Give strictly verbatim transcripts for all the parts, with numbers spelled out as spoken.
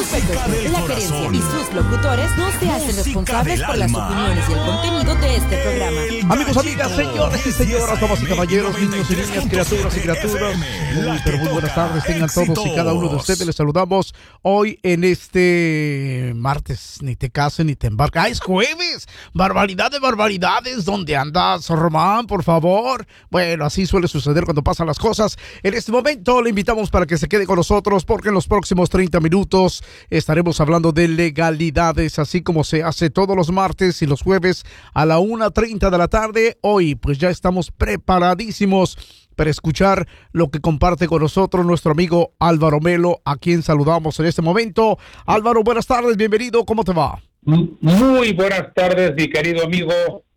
La gerencia y sus locutores no se hacen responsables por las opiniones y el contenido de este programa. Amigos, amigas, señores y señoras, damas y caballeros, niños y niñas, criaturas y criaturas, muy, pero muy buenas tardes tengan todos y cada uno de ustedes. Les saludamos hoy en este martes. Ni te cases ni te embarques. ¡Ah, es jueves! ¡Barbaridad de barbaridades! ¿Dónde andas, Román, por favor? Bueno, así suele suceder cuando pasan las cosas. En este momento le invitamos para que se quede con nosotros, porque en los próximos treinta minutos estaremos hablando de legalidades, así como se hace todos los martes y los jueves a la una treinta de la tarde. Hoy pues ya estamos preparadísimos para escuchar lo que comparte con nosotros nuestro amigo Álvaro Melo, a quien saludamos en este momento. Álvaro, buenas tardes, bienvenido, ¿cómo te va? Muy buenas tardes, mi querido amigo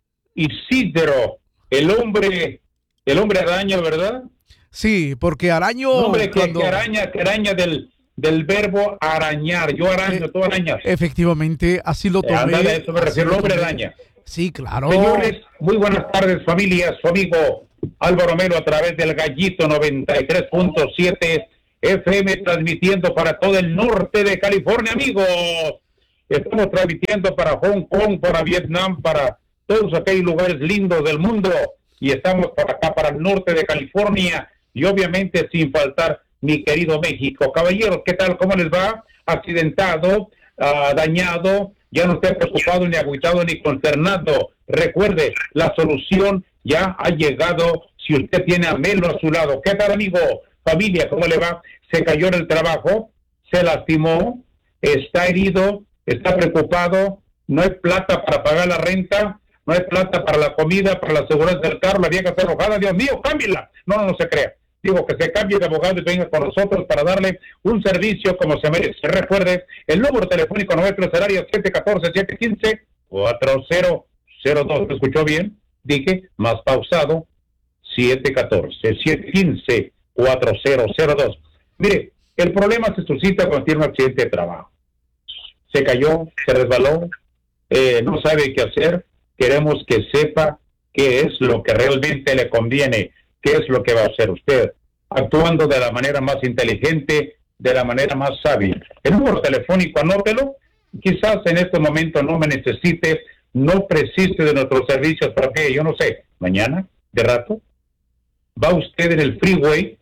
Isidro, el hombre, el hombre araña, ¿verdad? Sí, porque araño... Hombre, que, cuando... que araña, que araña del... del verbo arañar. Yo araño, eh, tú arañas. Efectivamente, así lo tomé. Eh, ándale, a eso me refiero, el hombre araña. Sí, claro. Señores, muy buenas tardes, familia. Su amigo Álvaro Melo a través del Gallito noventa y tres punto siete F M, transmitiendo para todo el norte de California, amigos. Estamos transmitiendo para Hong Kong, para Vietnam, para todos aquellos lugares lindos del mundo. Y estamos para acá, para el norte de California. Y obviamente sin faltar mi querido México. Caballeros, ¿qué tal? ¿Cómo les va? Accidentado, uh, dañado, ya no esté preocupado, ni agüitado, ni consternado. Recuerde, la solución ya ha llegado si usted tiene a Melo a su lado. ¿Qué tal, amigo? Familia, ¿cómo le va? Se cayó en el trabajo, se lastimó, está herido, está preocupado, no hay plata para pagar la renta, no hay plata para la comida, para la seguridad del carro, la vieja está enojada, Dios mío, cámbiala. No, no, no se crea. Digo, que se cambie de abogado y venga con nosotros para darle un servicio como se merece. Recuerde, el número telefónico nuestro es el área siete uno cuatro, siete uno cinco, cuatro cero cero dos. ¿Me escuchó bien? Dije, más pausado, siete uno cuatro, siete uno cinco, cuatro cero cero dos. Mire, el problema se suscita cuando tiene un accidente de trabajo. Se cayó, se resbaló, eh, no sabe qué hacer. Queremos que sepa qué es lo que realmente le conviene. ¿Qué es lo que va a hacer usted? Actuando de la manera más inteligente, de la manera más sabia. El número telefónico, anótelo. Quizás en este momento no me necesite, no precise de nuestros servicios, para que yo no sé, mañana, de rato, va usted en el freeway,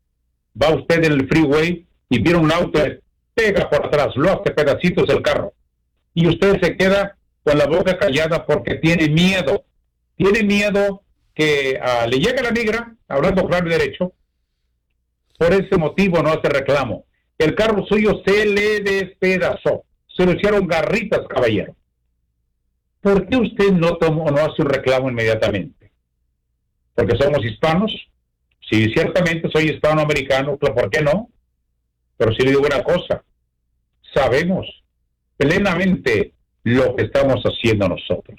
va usted en el freeway y viene un auto, le pega por atrás, lo hace pedacitos el carro. Y usted se queda con la boca callada porque tiene miedo. Tiene miedo que uh, le llega la migra, hablando claro y derecho. Por ese motivo no hace reclamo. El carro suyo se le despedazó, se lo hicieron garritas, caballero. ¿Por qué usted no tomó, no hace un reclamo inmediatamente? ¿Porque somos hispanos? Sí, ciertamente soy hispanoamericano, pero ¿por qué no? Pero sí le digo una cosa, sabemos plenamente lo que estamos haciendo nosotros.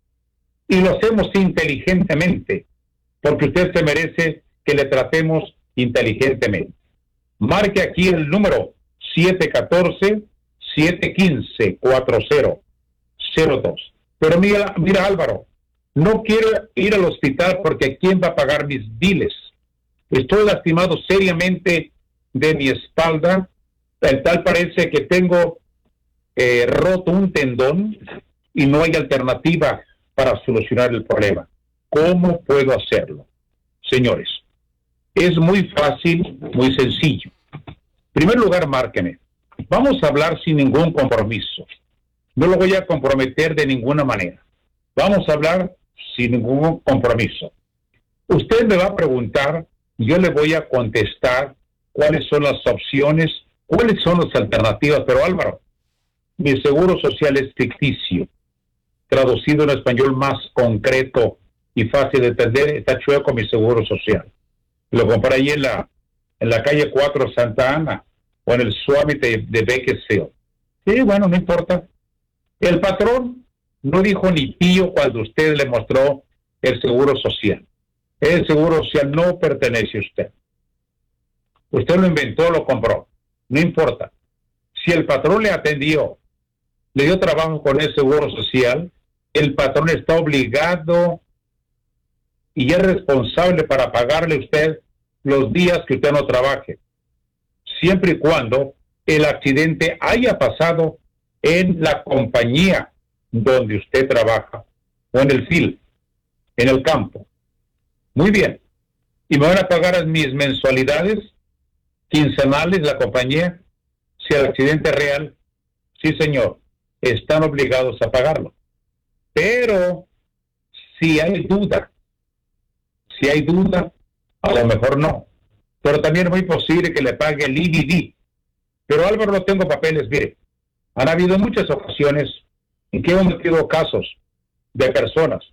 Y lo hacemos inteligentemente, porque usted se merece que le tratemos inteligentemente. Marque aquí el número siete uno cuatro, siete uno cinco, cuatro cero cero dos. Pero mira, mira Álvaro, no quiero ir al hospital porque ¿quién va a pagar mis biles? Estoy lastimado seriamente de mi espalda, tal parece que tengo eh, roto un tendón y no hay alternativa para solucionar el problema. ¿Cómo puedo hacerlo? Señores, es muy fácil, muy sencillo. En primer lugar, márqueme. Vamos a hablar sin ningún compromiso. No lo voy a comprometer de ninguna manera. Vamos a hablar sin ningún compromiso. Usted me va a preguntar, yo le voy a contestar cuáles son las opciones, cuáles son las alternativas. Pero Álvaro, mi seguro social es ficticio. Traducido en español más concreto y fácil de entender, está chueco mi seguro social. Lo compré ahí en la, en la calle cuatro Santa Ana o en el Summit de, de Bakersfield. Sí, bueno, no importa. El patrón no dijo ni pío cuando usted le mostró el seguro social. El seguro social no pertenece a usted. Usted lo inventó, lo compró. No importa. Si el patrón le atendió, le dio trabajo con el seguro social, el patrón está obligado y es responsable para pagarle a usted los días que usted no trabaje, siempre y cuando el accidente haya pasado en la compañía donde usted trabaja o en el field, en el campo. Muy bien. ¿Y me van a pagar mis mensualidades quincenales la compañía? Si el accidente es real, sí, señor, están obligados a pagarlo. Pero si hay duda, si hay duda, a lo mejor no. Pero también es muy posible que le pague el I D D. Pero Álvaro, no tengo papeles, mire. Han habido muchas ocasiones en que hemos metido casos de personas,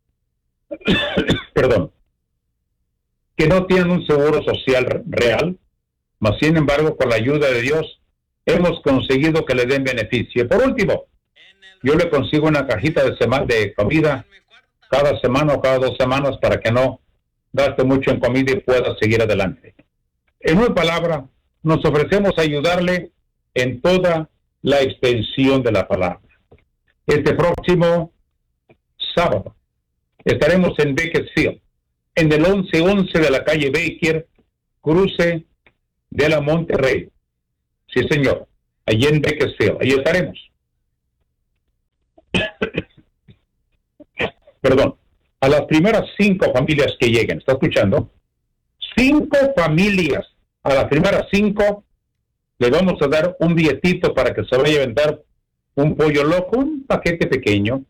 perdón, que no tienen un seguro social real, mas sin embargo, con la ayuda de Dios, hemos conseguido que le den beneficio. Por último, yo le consigo una cajita de, sema- de comida cada semana o cada dos semanas para que no gaste mucho en comida y pueda seguir adelante. En una palabra, nos ofrecemos a ayudarle en toda la extensión de la palabra. Este próximo sábado estaremos en Bakersfield, en el once once de la calle Baker, cruce de la Monterrey. Sí, señor, allí en Bakersfield, allí estaremos. Perdón, a las primeras cinco familias que lleguen, ¿está escuchando? Cinco familias, a las primeras cinco, le vamos a dar un billetito para que se vaya a vender un pollo loco, un paquete pequeño.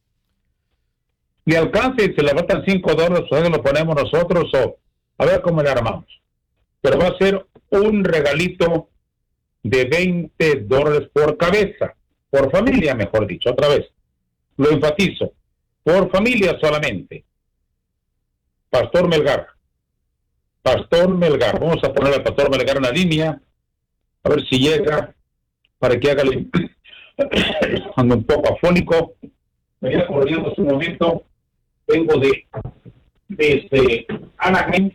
Le alcanza y se levantan cinco dólares, o sea, lo ponemos nosotros, o a ver cómo le armamos. Pero va a ser un regalito de veinte dólares por cabeza, por familia, mejor dicho, otra vez. Lo enfatizo, por familia solamente. Pastor Melgar. Pastor Melgar. Vamos a poner al Pastor Melgar en la línea, a ver si llega, para que haga el... Ando un poco afónico. Me voy acordando un momento. Vengo de desde Anaheim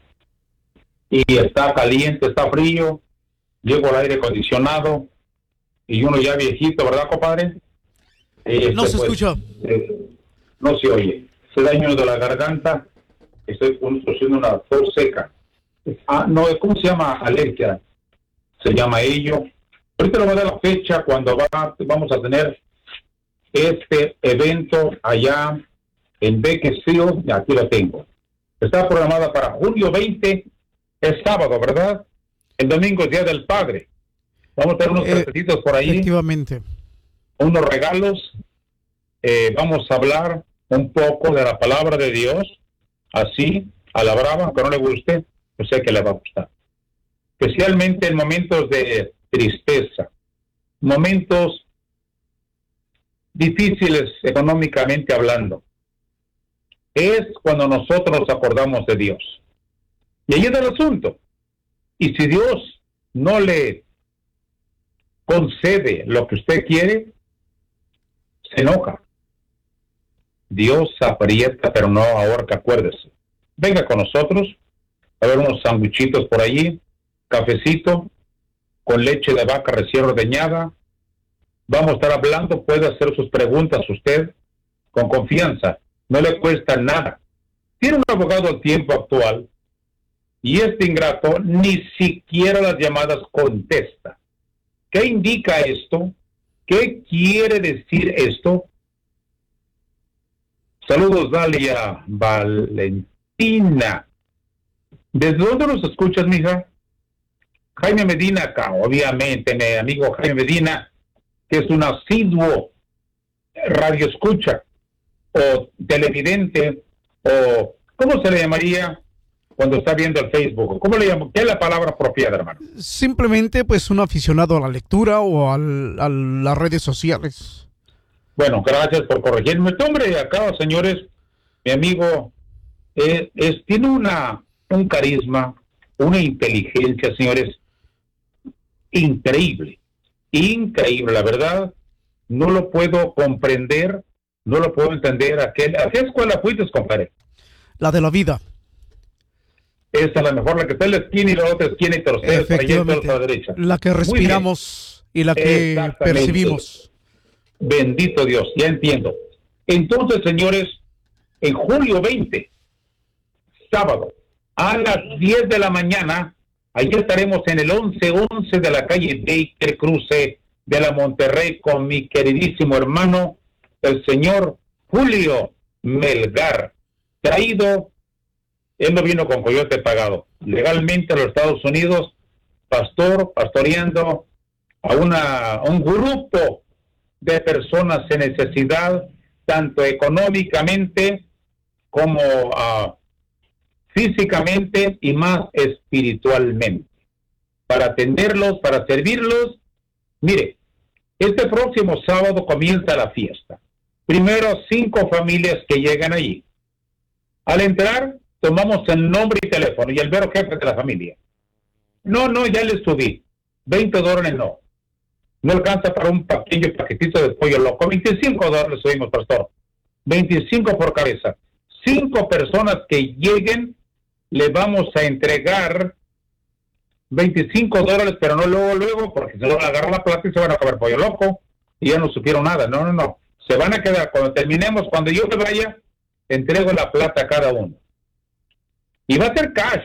y está caliente, está frío. Llego al aire acondicionado y uno ya viejito, ¿verdad, compadre? Este, no se pues, escucha. Eh, no se oye. Se daño de la garganta. Estoy haciendo una tos seca. Ah, no, ¿cómo se llama? Alergia. Se llama ello. Ahorita le voy a dar la fecha cuando va, vamos a tener este evento allá en Bakersfield. Aquí lo tengo. Está programada para julio veinte, es sábado, ¿verdad? El domingo es Día del Padre. Vamos a tener unos Eh, presentitos por ahí. Efectivamente. Unos regalos. Eh, vamos a hablar un poco de la palabra de Dios. Así, a la brava, aunque no le guste, yo sé que le va a gustar. Especialmente en momentos de tristeza, momentos difíciles económicamente hablando. Es cuando nosotros nos acordamos de Dios. Y ahí está el asunto. Y si Dios no le concede lo que usted quiere, se enoja. Dios aprieta, pero no ahorca, acuérdese. Venga con nosotros, a ver unos sandwichitos por allí, cafecito, con leche de vaca recién ordeñada. Vamos a estar hablando, puede hacer sus preguntas usted con confianza, no le cuesta nada. Tiene un abogado al tiempo actual y este ingrato ni siquiera las llamadas contesta. ¿Qué indica esto? ¿Qué quiere decir esto? Saludos, Dalia Valentina. ¿Desde dónde nos escuchas, mija? Jaime Medina acá, obviamente, mi amigo Jaime Medina, que es un asiduo radio escucha, o televidente, o ¿cómo se le llamaría cuando está viendo el Facebook? ¿Cómo le llamo? ¿Qué es la palabra apropiada, hermano? Simplemente, pues, un aficionado a la lectura o al, a las redes sociales. Bueno, gracias por corregirme. Este hombre de acá, señores, mi amigo, eh, es, tiene una un carisma, una inteligencia, señores, increíble, increíble, la verdad, no lo puedo comprender, no lo puedo entender. ¿A qué, a qué escuela fuiste, compadre? La de la vida. Es a lo mejor la que está en la esquina y la otra esquina y tercera, para allá y toda la derecha. La que respiramos y la que percibimos. Bendito Dios, ya entiendo. Entonces, señores, en julio veinte, sábado, a las diez de la mañana, Allí estaremos en el once once de la calle Baker, cruce de la Monterrey, con mi queridísimo hermano, el señor Julio Melgar. Traído, él no vino con coyote pagado, legalmente a los Estados Unidos, pastor, pastoreando a, una, a un grupo de personas en necesidad, tanto económicamente como uh, físicamente y más espiritualmente, para atenderlos, para servirlos. Mire, este próximo sábado comienza la fiesta. Primero, cinco familias que llegan allí. Al entrar, tomamos el nombre y teléfono y el mero jefe de la familia. No, no, ya le subí. veinte dólares no. No alcanza para un pequeño paquetito de pollo loco. veinticinco dólares subimos, pastor. veinticinco por cabeza. Cinco personas que lleguen, le vamos a entregar veinticinco dólares, pero no luego, luego, porque se van a agarrar la plata y se van a comer pollo loco y ya no supieron nada. No, no, no. Se van a quedar, cuando terminemos, cuando yo me vaya, entrego la plata a cada uno. Y va a ser cash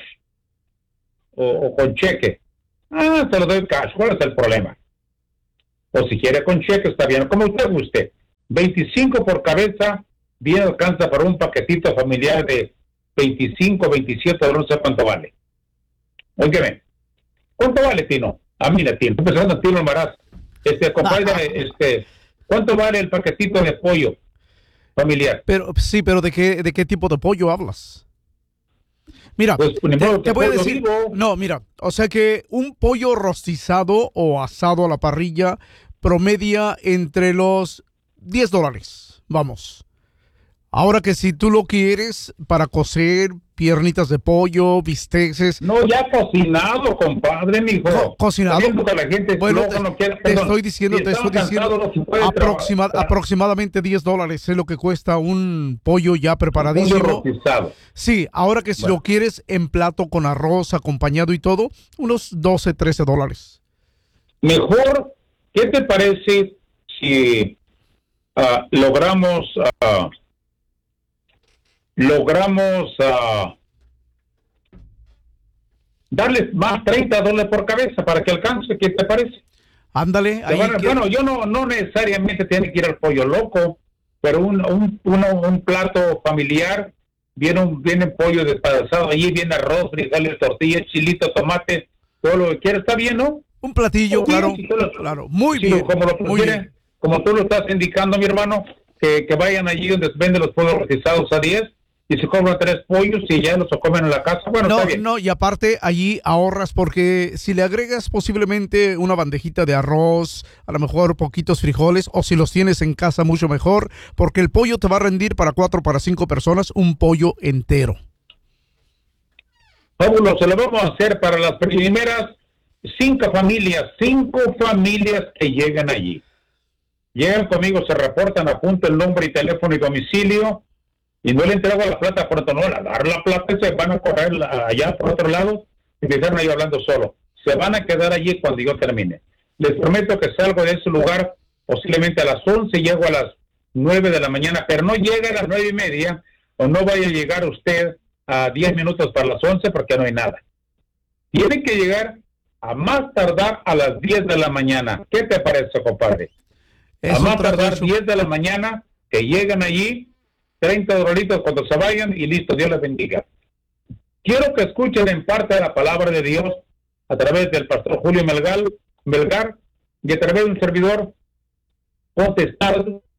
o, o con cheque. Ah, se lo doy cash. ¿Cuál es el problema? O si quiere con cheque, está bien. Como usted guste. veinticinco por cabeza, bien alcanza para un paquetito familiar de veinticinco, veintisiete, no sé cuánto vale. Óigame, ¿cuánto vale, Tino? Ah, mira, Tino, estoy pensando en Tino Almaraz. Este, compadre, este, ¿cuánto vale el paquetito de pollo familiar? Pero, sí, pero ¿de qué, de qué tipo de pollo hablas? Mira, pues, te, modo, te voy a decir, vivo. no, mira, o sea que un pollo rostizado o asado a la parrilla promedia entre los diez dólares, vamos. Ahora que si tú lo quieres para cocer piernitas de pollo, bisteces. No, ya cocinado, compadre, mijo. No, cocinado. La gente bueno, te, no quiere, te estoy diciendo, si te estoy diciendo no aproxima, aproximadamente diez dólares es lo que cuesta un pollo ya preparadísimo. Un pollo rostizado. Sí, ahora que si bueno. lo quieres en plato con arroz acompañado y todo, unos doce, trece dólares. Mejor, ¿qué te parece si uh, logramos... Uh, logramos uh, darles más treinta dólares por cabeza para que alcance? ¿Qué te parece? Ándale. Ahí bueno, que... bueno, yo no, no necesariamente tiene que ir al pollo loco, pero un, un, uno, un plato familiar, viene un viene pollo despedazado, allí viene arroz, frijoles, tortillas, chilito, tomate, todo lo que quieras, está bien, ¿no? Un platillo, bien, claro, si lo, claro, muy si bien. Lo, como, lo muy bien. Como tú lo estás indicando, mi hermano, que, que vayan allí donde venden los pollos rostizados a diez, y se cobran tres pollos y ya los comen en la casa. Bueno, no, está bien. No, y aparte allí ahorras porque si le agregas posiblemente una bandejita de arroz, a lo mejor poquitos frijoles, o si los tienes en casa mucho mejor, porque el pollo te va a rendir para cuatro, para cinco personas, un pollo entero. Vámonos, se lo vamos a hacer para las primeras cinco familias, cinco familias que llegan allí. Llegan conmigo, se reportan, apunta el nombre y teléfono y domicilio, y no le entrego la plata pronto, no, al dar la plata se van a correr allá por otro lado y me dejaron ahí hablando solo. Se van a quedar allí cuando yo termine. Les prometo que salgo de ese lugar posiblemente a las once, llego a las nueve de la mañana, pero no llega a las nueve y media, o no vaya a llegar usted a diez minutos para las once porque no hay nada. Tienen que llegar a más tardar a las diez de la mañana. ¿Qué te parece, compadre? A más tardar diez de la mañana, que llegan allí, treinta dolaritos cuando se vayan y listo, Dios les bendiga. Quiero que escuchen en parte de la palabra de Dios a través del pastor Julio Melgar, Melgar y a través de un servidor contestar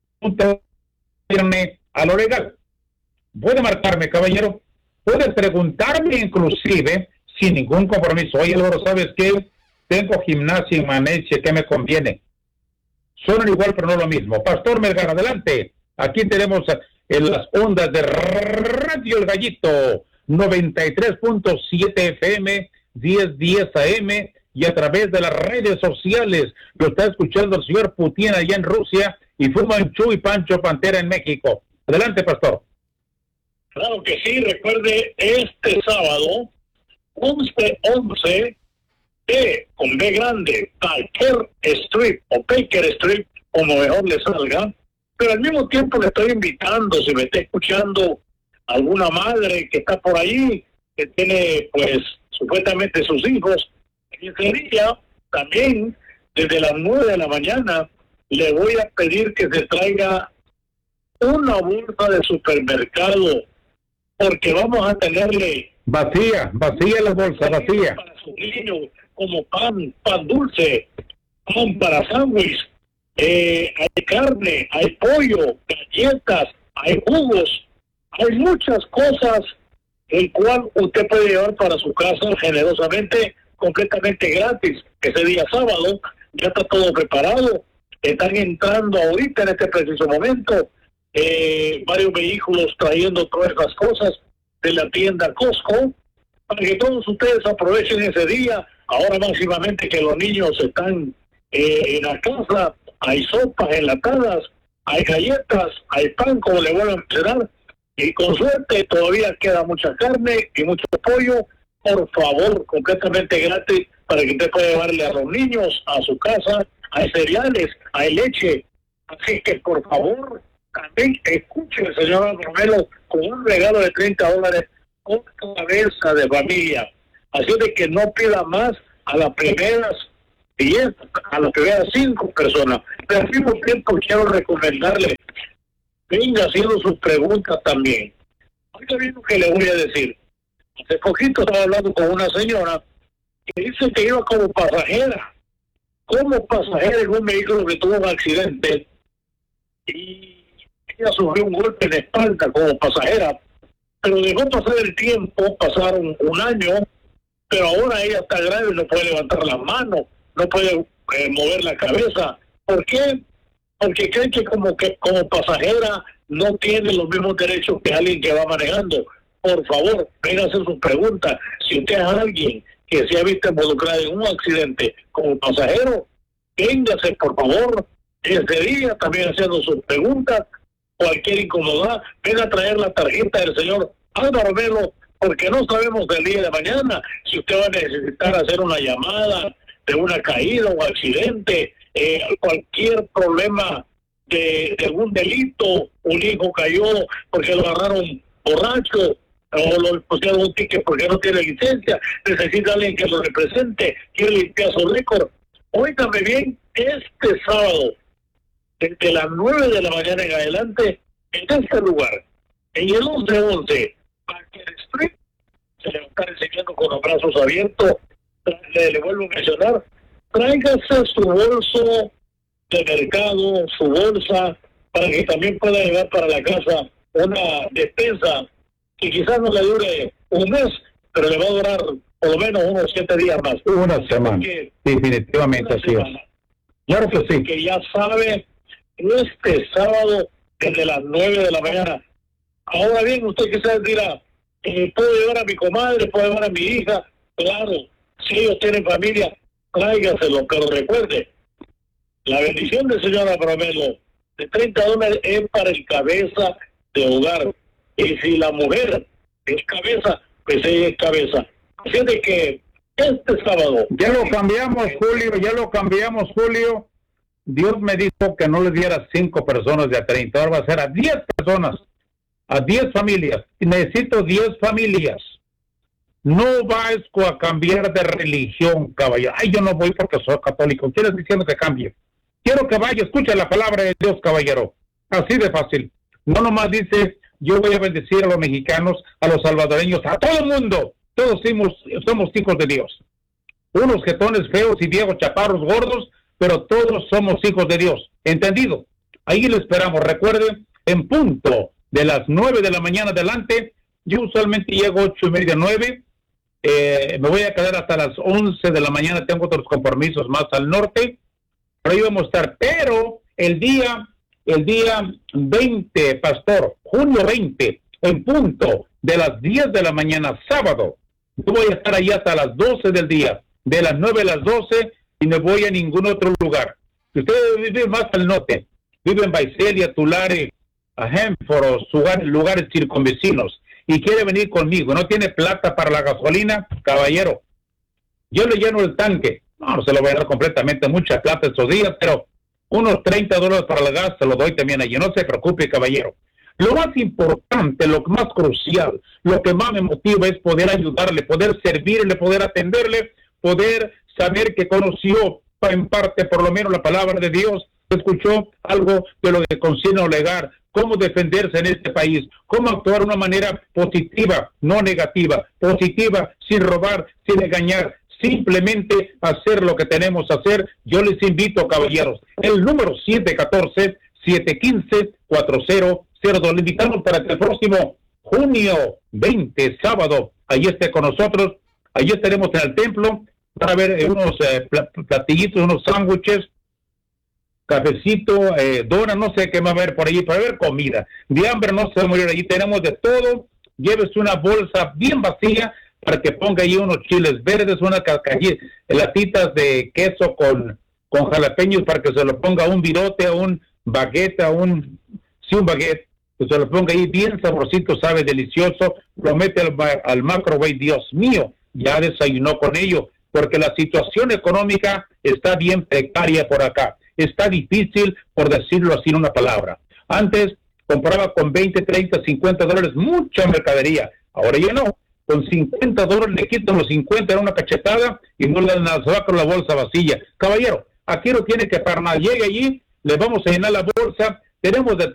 a lo legal. Puede marcarme, caballero, puede preguntarme inclusive sin ningún compromiso. Oye, Álvaro, ¿sabes qué? Tengo gimnasia en Maneche, ¿qué me conviene? Suenan igual, pero no lo mismo. Pastor Melgar, adelante. Aquí tenemos en las ondas de Radio El Gallito, noventa y tres punto siete F M, diez diez A M, y a través de las redes sociales. Lo está escuchando el señor Putin allá en Rusia y Fumanchu y Pancho Pantera en México. Adelante, pastor. Claro que sí, recuerde, este sábado, once once, B, con B grande, Parker Street, o Baker Street, como mejor le salga. Pero al mismo tiempo le estoy invitando, si me está escuchando alguna madre que está por ahí, que tiene pues supuestamente sus hijos. Y ese día, también, desde las nueve de la mañana, le voy a pedir que se traiga una bolsa de supermercado, porque vamos a tenerle vacía, vacía la bolsa, vacía. Para sus niños, como pan, pan dulce, pan para sándwich, eh, hay carne, hay pollo, galletas, hay jugos, hay muchas cosas el cual usted puede llevar para su casa generosamente, completamente gratis. Ese día sábado ya está todo preparado, están entrando ahorita en este preciso momento eh, varios vehículos trayendo todas esas cosas de la tienda Costco, para que todos ustedes aprovechen ese día. Ahora máximamente que los niños están eh, en la casa, hay sopas enlatadas, hay galletas, hay pan, como le vuelvo a mencionar, y con suerte todavía queda mucha carne y mucho pollo. Por favor, completamente gratis, para que usted pueda llevarle a los niños a su casa. Hay cereales, hay leche. Así que, por favor, también escuche, señora Romero, con un regalo de treinta dólares con cabeza de familia. Así de que no pida más a las primeras diez, a las primeras cinco personas. Pero al mismo tiempo quiero recomendarle, venga haciendo sus preguntas también. Oiga bien lo que le voy a decir. Hace poquito estaba hablando con una señora que dice que iba como pasajera, como pasajera en un vehículo que tuvo un accidente, y ella sufrió un golpe en la espalda como pasajera, pero dejó pasar el tiempo, pasaron un año, pero ahora ella está grave y no puede levantar las manos, no puede eh, mover la cabeza. ¿Por qué? Porque creen que como que como pasajera no tiene los mismos derechos que alguien que va manejando. Por favor, venga a hacer sus preguntas. Si usted es alguien que se ha visto involucrado en un accidente como pasajero, véngase, por favor, ese día también haciendo sus preguntas. Cualquier incomodidad, venga a traer la tarjeta del señor Álvaro Melo, porque no sabemos del día de mañana si usted va a necesitar hacer una llamada de una caída o accidente, eh, cualquier problema de, de algún delito. Un hijo cayó porque lo agarraron borracho, o lo pusieron un ticket porque no tiene licencia, necesita alguien que lo represente, quiere limpiar su récord. Óigame bien, este sábado, desde las nueve de la mañana en adelante, en este lugar, en el once once Parker Street, se le va a estar enseñando con los brazos abiertos. Le, le vuelvo a mencionar, tráigase su bolso de mercado, su bolsa, para que también pueda llevar para la casa una despensa que quizás no le dure un mes, pero le va a durar por lo menos unos siete días más. Una semana, que, definitivamente una así semana. Es. Claro que sí. Que ya sabe, este sábado desde las nueve de la mañana. Ahora bien, usted quizás dirá, eh, puedo llevar a mi comadre, puedo llevar a mi hija. Claro, si ellos tienen familia, tráigaselo, pero recuerde, la bendición del señor Abramelo de treinta dólares es para el cabeza de hogar. Y si la mujer es cabeza, pues ella es cabeza. Así de que este sábado... Ya lo cambiamos, Julio, ya lo cambiamos, Julio. Dios me dijo que no le diera cinco personas de a treinta, ahora va a ser a diez personas, a diez familias. Necesito diez familias. No vas a cambiar de religión, caballero. Ay, yo no voy porque soy católico. ¿Quieres diciendo que cambie? Quiero que vaya, escucha la palabra de Dios, caballero. Así de fácil. No nomás dices, yo voy a bendecir a los mexicanos, a los salvadoreños, a todo el mundo. Todos somos, somos hijos de Dios. Unos jetones feos y viejos, chaparros, gordos, pero todos somos hijos de Dios. ¿Entendido? Ahí lo esperamos. Recuerden, en punto de las nueve de la mañana adelante, yo usualmente llego ocho y media, nueve. Eh, me voy a quedar hasta las once de la mañana, tengo otros compromisos más al norte, pero ahí vamos a estar. Pero el día, el día veinte, pastor, junio veinte, en punto de las diez de la mañana, sábado, yo voy a estar ahí hasta las doce del día, de las nueve a las doce, y no voy a ningún otro lugar. Si usted vive más al norte, vive en Visalia, Tulare, a Hanford, lugares, lugares circunvecinos, y quiere venir conmigo, no tiene plata para la gasolina, caballero, yo le lleno el tanque. No, no se lo voy a dar completamente mucha plata estos días, pero unos treinta dólares para el gas se lo doy también allí. No se preocupe, caballero. Lo más importante, lo más crucial, lo que más me motiva es poder ayudarle, poder servirle, poder atenderle, poder saber que conoció en parte por lo menos la palabra de Dios, escuchó algo de lo que concierne al legal, cómo defenderse en este país, cómo actuar de una manera positiva, no negativa, positiva, sin robar, sin engañar, simplemente hacer lo que tenemos que hacer. Yo les invito, caballeros, el número siete uno cuatro, siete uno cinco, cuatro cero cero dos. Le invitamos para que el próximo junio veinte, sábado, ahí esté con nosotros, ahí estaremos en el templo para ver eh, unos eh, platillitos, unos sándwiches, cafecito, eh, dona, no sé qué va a haber por allí, para ver comida. De hambre no se va a morir, allí tenemos de todo. Llévese una bolsa bien vacía para que ponga ahí unos chiles verdes, unas latitas de queso con, con jalapeños para que se lo ponga a un virote, a un baguette, a un, sí, un baguette, que se lo ponga ahí bien sabrosito, sabe, delicioso, lo mete al, al microwave. Dios mío, ya desayunó con ello, porque la situación económica está bien precaria por acá. Está difícil, por decirlo así en una palabra. Antes compraba con veinte, treinta, cincuenta dólares mucha mercadería. Ahora ya no. Con cincuenta dólares le quitan los cincuenta en una cachetada y no le dan nada, se va con la bolsa vacía. Caballero, aquí no tiene que parar nada. Llegue allí, le vamos a llenar la bolsa. Tenemos de